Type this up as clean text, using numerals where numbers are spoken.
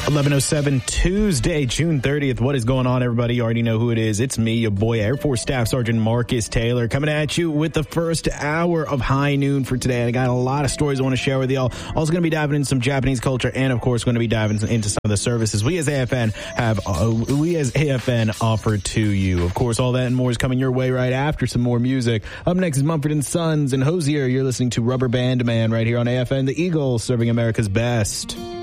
11:07 Tuesday, June 30th. What is going on, everybody? You already know who it is. It's me, your boy, Air Force Staff Sergeant Marcus Taylor, coming at you with the first hour of High Noon for today. I got a lot of stories I want to share with y'all. Also going to be diving into some Japanese culture, and of course, going to be diving into some of the services we as AFN offer to you. Of course, all that and more is coming your way right after some more music. Up next is Mumford & Sons and Hosier. You're listening to Rubber Band Man right here on AFN, the Eagle, serving America's best.